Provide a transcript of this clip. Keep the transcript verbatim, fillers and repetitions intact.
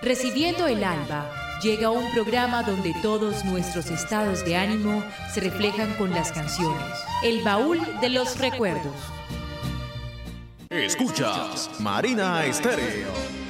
Recibiendo el alba, llega un programa donde todos nuestros estados de ánimo se reflejan con las canciones. El baúl de los recuerdos. Escuchas Marina Estéreo.